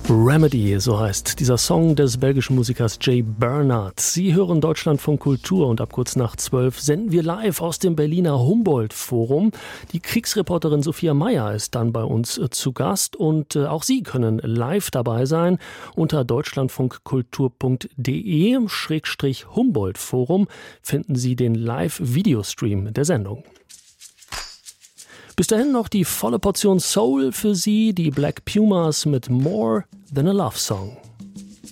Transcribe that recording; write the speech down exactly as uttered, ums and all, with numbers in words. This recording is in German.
Remedy, so heißt dieser Song des belgischen Musikers Jay Bernard. Sie hören Deutschlandfunk Kultur und ab kurz nach zwölf senden wir live aus dem Berliner Humboldt-Forum. Die Kriegsreporterin Sophia Meyer ist dann bei uns zu Gast und auch Sie können live dabei sein. Unter deutschlandfunkkultur punkt de Schrägstrich Humboldt-Forum finden Sie den Live-Videostream der Sendung. Bis dahin noch die volle Portion Soul für Sie, die Black Pumas mit More Than a Love Song.